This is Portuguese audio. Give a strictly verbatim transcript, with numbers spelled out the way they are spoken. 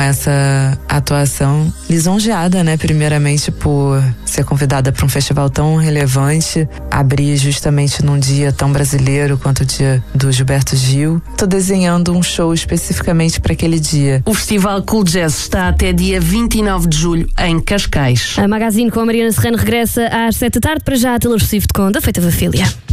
essa atuação lisonjeada, né? Primeiramente por ser convidada para um festival tão relevante, abrir justamente num dia tão brasileiro quanto o dia do Gilberto Gil. Tô desenhando um show especificamente para aquele dia. O Festival Cool Jazz está até dia vinte e nove de julho em Cascais. A Magazine com a Mariana Serrano regressa às sete da tarde. Para já a Taylor Swift com Da Feita da Filha.